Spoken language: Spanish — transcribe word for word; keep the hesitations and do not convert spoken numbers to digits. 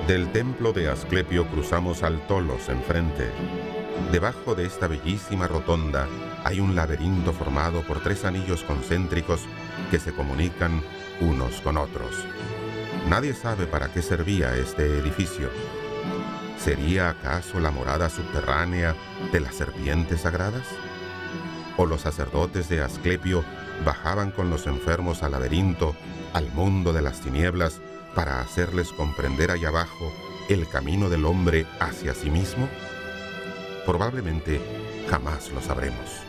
Del templo de Asclepio cruzamos al Tolos enfrente. Debajo de esta bellísima rotonda hay un laberinto formado por tres anillos concéntricos que se comunican unos con otros. Nadie sabe para qué servía este edificio. ¿Sería acaso la morada subterránea de las serpientes sagradas? ¿O los sacerdotes de Asclepio bajaban con los enfermos al laberinto, al mundo de las tinieblas, para hacerles comprender allá abajo el camino del hombre hacia sí mismo? Probablemente jamás lo sabremos.